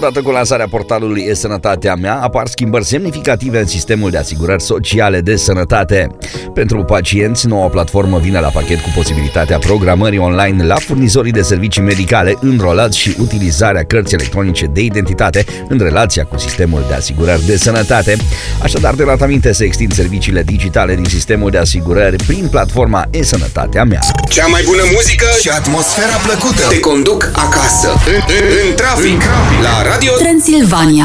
Odată cu lansarea portalului e-Sănătatea mea, apar schimbări semnificative în sistemul de asigurări sociale de sănătate. Pentru pacienți, noua platformă vine la pachet cu posibilitatea programării online la furnizorii de servicii medicale înrolați și utilizarea cărții electronice de identitate în relația cu sistemul de asigurări de sănătate. Așadar, de ratamente se extind serviciile digitale din sistemul de asigurări prin platforma e-Sănătatea mea. Cea mai bună muzică și atmosfera plăcută te conduc acasă, în trafic, la Radio Transilvania.